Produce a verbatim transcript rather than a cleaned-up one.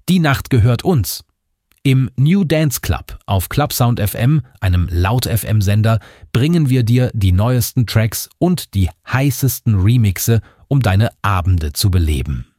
Die Nacht gehört uns. Im New Dance Club auf Clubsound F M, einem Laut-F M-Sender, bringen wir dir die neuesten Tracks und die heißesten Remixe, um deine Abende zu beleben.